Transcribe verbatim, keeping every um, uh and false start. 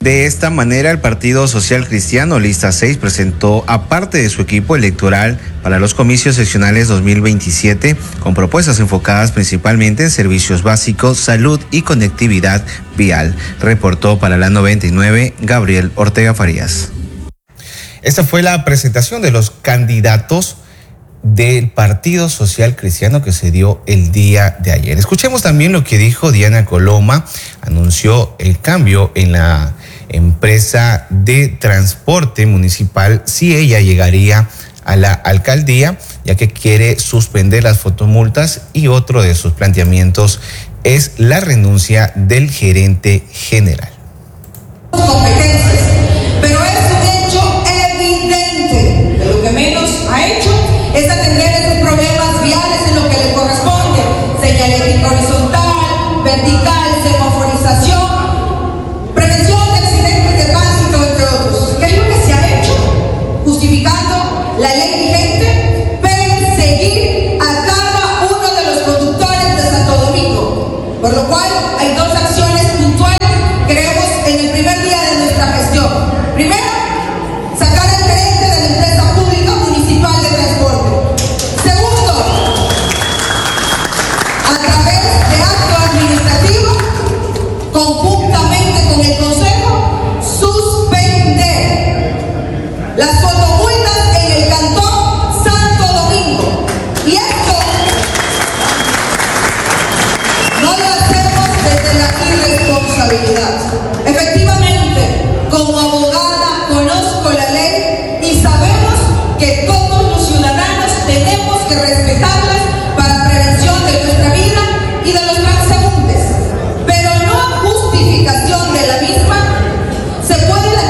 De esta manera, el Partido Social Cristiano Lista seis presentó a parte de su equipo electoral para los comicios seccionales dos mil veintisiete, con propuestas enfocadas principalmente en servicios básicos, salud y conectividad vial. Reportó para la noventa y nueve Gabriel Ortega Farías. Esta fue la presentación de los candidatos del Partido Social Cristiano que se dio el día de ayer. Escuchemos también lo que dijo Diana Coloma. Anunció el cambio en la empresa de transporte municipal si ella llegaría a la alcaldía, ya que quiere suspender las fotomultas, y otro de sus planteamientos es la renuncia del gerente general. Competencias, pero es un hecho evidente que lo que menos ha hecho es atender esos problemas viales en lo que le corresponde: señalética horizontal, vertical, semaforización, prevención de accidentes de tránsito, entre otros. ¿Qué es lo que se ha hecho? Justificando la ley vigente, perseguir a cada uno de los conductores de Santo Domingo, por lo cual hay dos acciones puntuales que creemos en el primer día de nuestra gestión. Primero, sacar al gerente de la empresa pública municipal de transporte. Segundo, a través de acto administrativo, conjuntamente con el Consejo, suspender las fotomultas en el cantón Santo Domingo. Y esto no lo hacemos desde la irresponsabilidad.